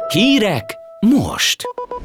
Hírek most!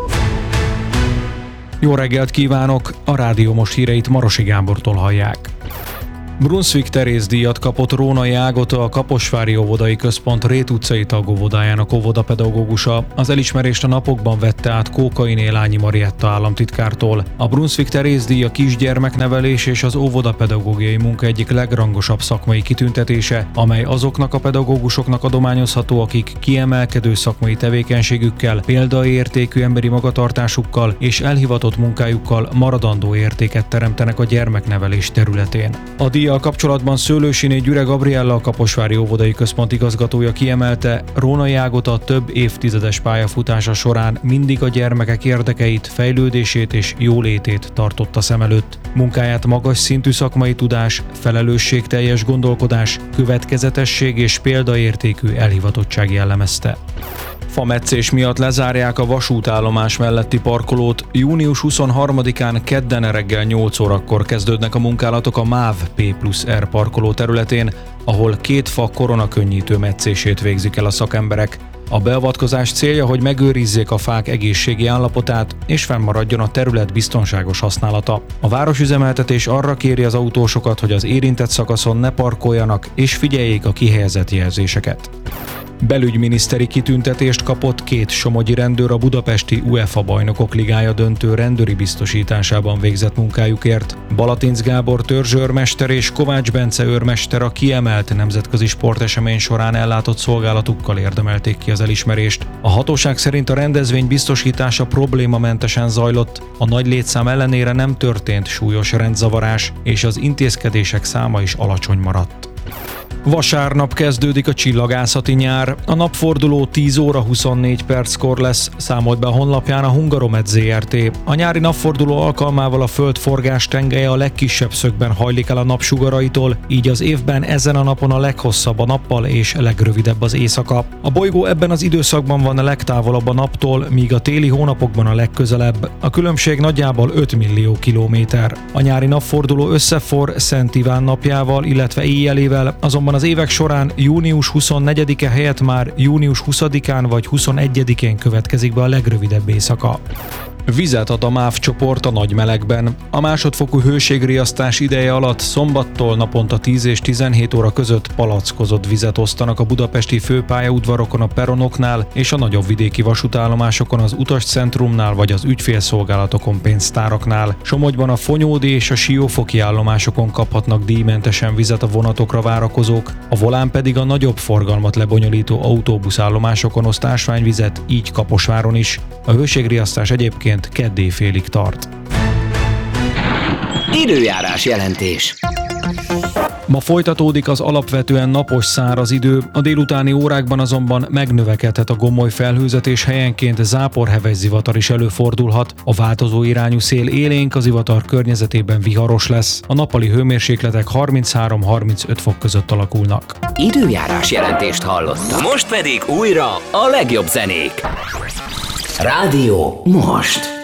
Jó reggelt kívánok! A Rádió Most híreit Marosi Gábortól hallják. Brunswick Teréz díjat kapott Rónai Ágota, a Kaposvári Óvodai Központ Rét utcai tagóvodájának óvodapedagógusa. Az elismerést a napokban vette át Kókainé Lányi Marietta államtitkártól. A Brunswick Teréz díj a kisgyermeknevelés és az óvodapedagógiai munka egyik legrangosabb szakmai kitüntetése, amely azoknak a pedagógusoknak adományozható, akik kiemelkedő szakmai tevékenységükkel, példaértékű emberi magatartásukkal és elhivatott munkájukkal maradandó értéket teremtenek a gyermeknevelés területén. A díjjal kapcsolatban Szőlősiné Gyüre Gabriella, a Kaposvári Óvodai Központ igazgatója kiemelte, Rónai Ágota több évtizedes pályafutása során mindig a gyermekek érdekeit, fejlődését és jólétét tartotta szem előtt. Munkáját magas szintű szakmai tudás, felelősségteljes gondolkodás, következetesség és példaértékű elhivatottság jellemezte. Fametszés miatt lezárják a vasútállomás melletti parkolót. Június 23-án kedden reggel 8 órakor kezdődnek a munkálatok a MÁV P+R parkoló területén, ahol 2 fa koronakönnyítő metszését végzik el a szakemberek. A beavatkozás célja, hogy megőrizzék a fák egészségi állapotát, és fennmaradjon a terület biztonságos használata. A városüzemeltetés arra kéri az autósokat, hogy az érintett szakaszon ne parkoljanak, és figyeljék a kihelyezett jelzéseket. Belügyminiszteri kitüntetést kapott 2 somogyi rendőr a budapesti UEFA Bajnokok Ligája döntő rendőri biztosításában végzett munkájukért. Balatinc Gábor törzsőrmester és Kovács Bence őrmester a kiemelt nemzetközi sportesemény során ellátott szolgálatukkal érdemelték ki az elismerést. A hatóság szerint a rendezvény biztosítása problémamentesen zajlott, a nagy létszám ellenére nem történt súlyos rendzavarás, és az intézkedések száma is alacsony maradt. Vasárnap kezdődik a csillagászati nyár. A napforduló 10 óra 24 perckor lesz, számolt be a honlapján a Hungaromed Zrt. A nyári napforduló alkalmával a Föld forgás tengelye a legkisebb szögben hajlik el a napsugaraitól, így az évben ezen a napon a leghosszabb a nappal és legrövidebb az éjszaka. A bolygó ebben az időszakban van a legtávolabb a naptól, míg a téli hónapokban a legközelebb. A különbség nagyjából 5 millió kilométer. A nyári napforduló összeforr Szent Iván napjával, illetve éjjelével, azonban az évek során június 24-e helyett már június 20-án vagy 21-én következik be a legrövidebb éjszaka. Vizet ad a MÁV csoport a nagy melegben. A másodfokú hőségriasztás ideje alatt szombattól naponta 10 és 17 óra között palackozott vizet osztanak a budapesti főpályaudvarokon a peronoknál és a nagyobb vidéki vasútállomásokon az utascentrumnál vagy az ügyfélszolgálatokon pénztáraknál. Somogyban a Fonyódi és a Siófoki állomásokon kaphatnak díjmentesen vizet a vonatokra várakozók, a Volán pedig a nagyobb forgalmat lebonyolító autóbuszállomásokon oszt ásványvizet, így Kaposváron is. A hőségriasztás egyébként kedd éjfélig tart. Időjárás jelentés. Ma folytatódik az alapvetően napos száraz idő, a délutáni órákban azonban megnövekedhet a gomoly felhőzet és helyenként záporheves zivatar is előfordulhat. A változó irányú szél élénk, a zivatar környezetében viharos lesz. A nappali hőmérsékletek 33-35 fok között alakulnak. Időjárás jelentést hallottak. Most pedig újra a legjobb zenék. Rádió Most.